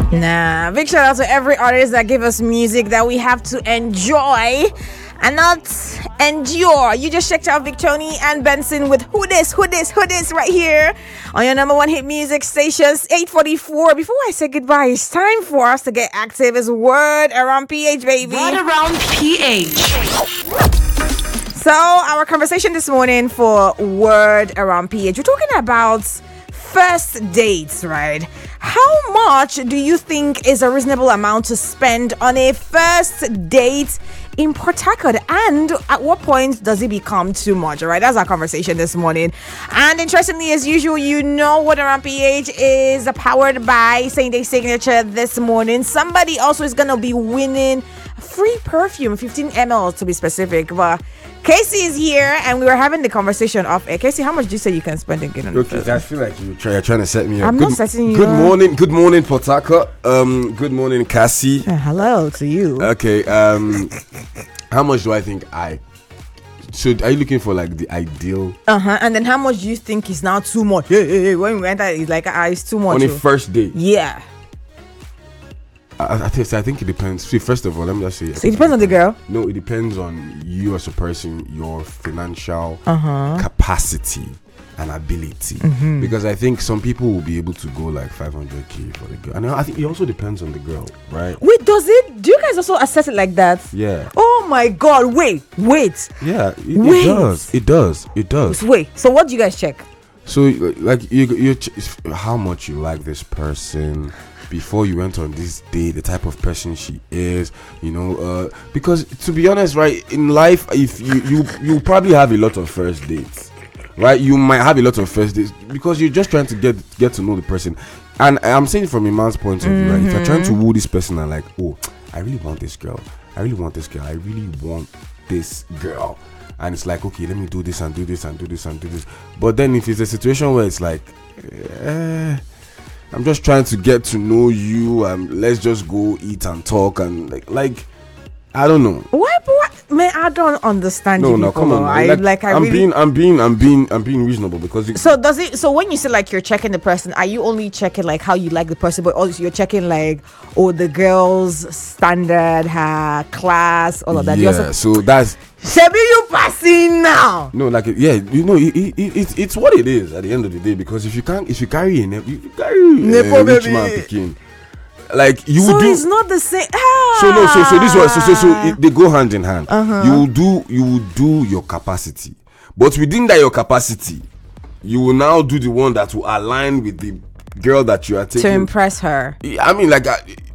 Nah, big shout out to every artist that give us music that we have to enjoy and not endure. You just checked out Victoni and Benson with Who This right here on your number one hit music stations, 8:44. Before I say goodbye, it's time for us to get active. It's Word Around PH, baby. Word Around PH. So our conversation this morning for Word Around PH, we're talking about first dates, right? How much do you think is a reasonable amount to spend on a first date in Port Harcourt, and at what point does it become too much? All right, that's our conversation this morning. And interestingly, as usual, you know what Around PH is powered by Same Day Signature this morning. Somebody also is gonna be winning free perfume, 15 ml to be specific. But Casey is here, and we were having the conversation off air. Casey, how much do you say you can spend again on the Okay, I feel like you're trying to set me up. I'm not setting you Good up. Good morning, Port Harcourt. Good morning, Cassie. Hello to you. Okay, how much do I think I should? Are you looking for like the ideal And then how much do you think is now too much? Hey, when we enter, it's like it's too much. on a first date? Yeah. I think it depends. See, first of all, let me just say. So it depends on the girl. No, it depends on you as a person, your financial capacity and ability. Because I think some people will be able to go like 500k for the girl, and I think it also depends on the girl, right? Wait, does it? Do you guys also assess it like that? Yeah. Oh my God! Wait. Yeah, Wait. it does. Wait. So what do you guys check? So like you how much you like this person before you went on this date, the type of person she is, because to be honest, right, in life, if you probably have a lot of first dates, right? You might have a lot of first dates because you're just trying to get to know the person. And I'm saying from a man's point of view, right? If you're trying to woo this person and like, oh, I really want this girl, I really want this girl, and it's like, okay, let me do this and do this and do this and do this. But then if it's a situation where it's like, I'm just trying to get to know you, let's just go eat and talk, and like I don't know. What? Man, I don't understand you. No, come on. I'm being reasonable because So when you say like you're checking the person, are you only checking like how you like the person, but also you're checking like the girl's standard, her class, all of that? Yeah, so that's Shebi, you passing now. No, like it's what it is at the end of the day. Because if you carry a rich man picking, like you so do. it's not the same. So this was they go hand in hand. You will do your capacity, but within that your capacity, you will now do the one that will align with the girl that you are taking to impress her. I mean, like